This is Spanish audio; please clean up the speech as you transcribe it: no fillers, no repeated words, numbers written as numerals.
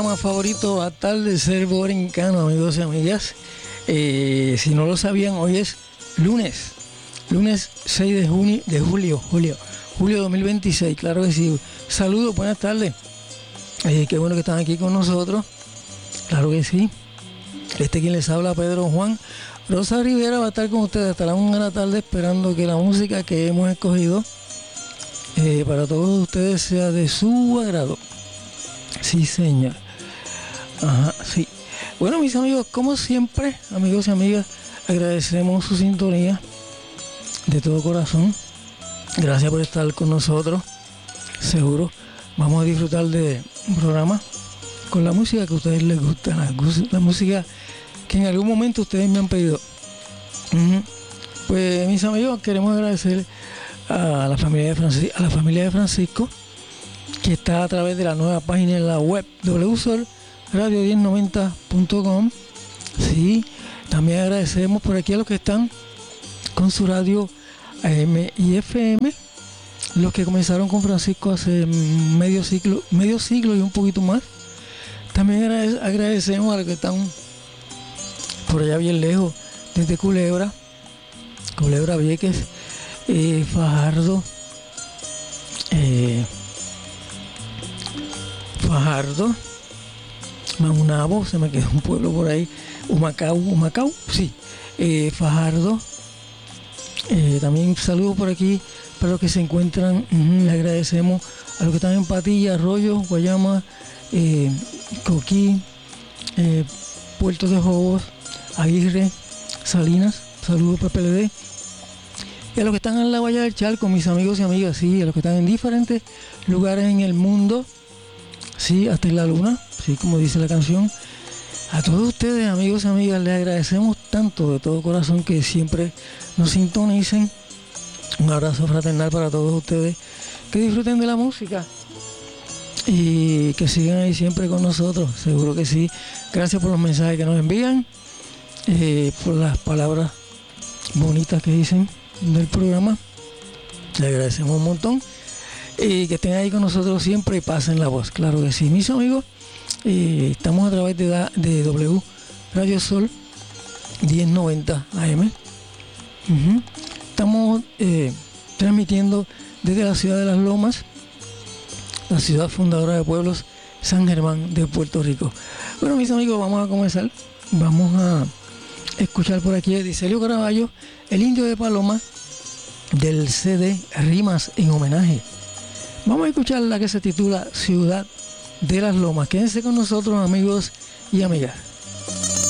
Más favorito, Atardecer Borincano, amigos y amigas. Si no lo sabían, hoy es lunes 6 de julio 2026, claro que sí. Saludos, buenas tardes. Qué bueno que están aquí con nosotros, claro que sí. Quien les habla, Pedro Juan. Rosa Rivera va a estar con ustedes hasta la 1 de la tarde, esperando que la música que hemos escogido para todos ustedes sea de su agrado. Sí, señor. Ajá, sí. Bueno, mis amigos, como siempre, amigos y amigas, agradecemos su sintonía de todo corazón. Gracias por estar con nosotros. Seguro vamos a disfrutar de un programa con la música que a ustedes les gusta, la música que en algún momento ustedes me han pedido. Pues, mis amigos, queremos agradecer a la familia de Francisco, que está a través de la nueva página en la web www.radio1090.com. Sí, también agradecemos por aquí a los que están con su radio AM y FM, los que comenzaron con Francisco hace medio siglo y un poquito más. También agradecemos a los que están por allá bien lejos, desde Culebra, Vieques, Fajardo, Maunabo, se me quedó un pueblo por ahí, Humacao, sí, Fajardo. También un saludo por aquí para los que se encuentran. Le agradecemos a los que están en Patilla, Arroyo, Guayama, Coquí, Puerto de Jobos, Aguirre, Salinas, saludos para PLD. Y a los que están en la Guaya del Chalco, mis amigos y amigas, sí, a los que están en diferentes lugares en el mundo, sí, hasta en la luna, sí, como dice la canción. A todos ustedes, amigos y amigas, les agradecemos tanto de todo corazón que siempre nos sintonicen. Un abrazo fraternal para todos ustedes, que disfruten de la música y que sigan ahí siempre con nosotros, seguro que sí. Gracias por los mensajes que nos envían, por las palabras bonitas que dicen del programa. Les agradecemos un montón, y que estén ahí con nosotros siempre y pasen la voz, claro que sí. Mis amigos, estamos a través de W Radio Sol 1090 AM. Estamos transmitiendo desde la ciudad de Las Lomas, la ciudad fundadora de pueblos, San Germán de Puerto Rico. Bueno, mis amigos, vamos a comenzar. Vamos a escuchar por aquí a Edicelio Caraballo, El Indio de Paloma, del CD Rimas en Homenaje. Vamos a escuchar la que se titula Ciudad de Las Lomas. Quédense con nosotros, amigos y amigas.